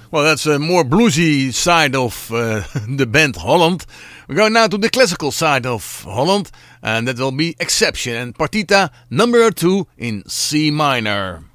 Well, that's a more bluesy side of the band Holland. We're going now to the classical side of Holland, and that will be Exception and Partita number 2 in C minor.